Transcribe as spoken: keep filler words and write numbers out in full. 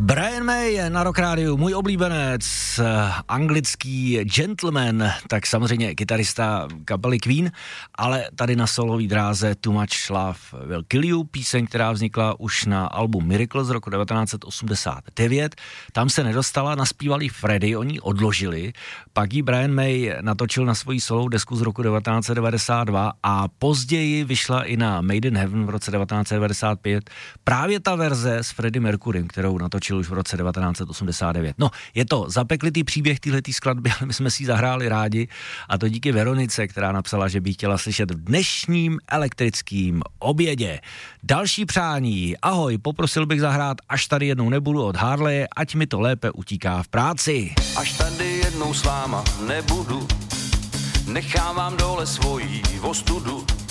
Brian May na Rock Rádiu, můj oblíbenec, anglický gentleman, tak samozřejmě kytarista kapely Queen, ale tady na solový dráze Too Much Love Will Kill You, píseň, která vznikla už na albu Miracle z roku devatenáct set osmdesát devět. Tam se nedostala, naspívali Freddie, oni odložili, pak ji Brian May natočil na svoji solovou desku z roku devatenáct set devadesát dva a později vyšla i na Made in Heaven v roce devatenáct set devadesát pět. Právě ta verze s Freddie Mercurym, kterou natočil už v roce devatenáct set osmdesát devět. No, je to zapeklitý příběh téhletý skladby, ale my jsme si ji zahráli rádi a to díky Veronice, která napsala, že by chtěla slyšet v dnešním elektrickým obědě. Další přání. Ahoj, poprosil bych zahrát Až tady jednou nebudu od Harley, ať mi to lépe utíká v práci. Až tady jednou s váma nebudu, nechám vám dole svojí ostudu.